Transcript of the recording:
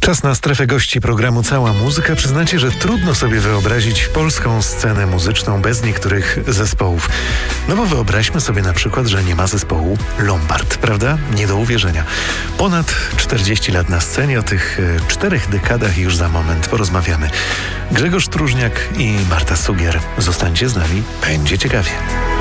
Czas na strefę gości programu Cała Muzyka. Przyznacie, że trudno sobie wyobrazić polską scenę muzyczną bez niektórych zespołów. No bo wyobraźmy sobie na przykład, że nie ma zespołu Lombard, prawda? Nie do uwierzenia. Ponad 40 lat na scenie, o tych 4 dekadach już za moment porozmawiamy. Grzegorz Tróżniak i Marta Sugier. Zostańcie z nami, będzie ciekawie.